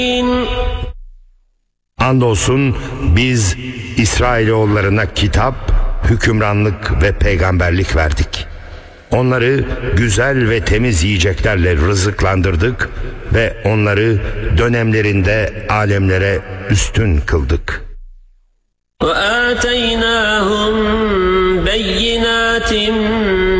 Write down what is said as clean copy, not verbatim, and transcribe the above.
Andolsun biz İsrailoğullarına kitap, hükümranlık ve peygamberlik verdik. Onları güzel ve temiz yiyeceklerle rızıklandırdık ve onları dönemlerinde alemlere üstün kıldık. وَآتَيْنَاهُمْ بَيِّنَاتٍ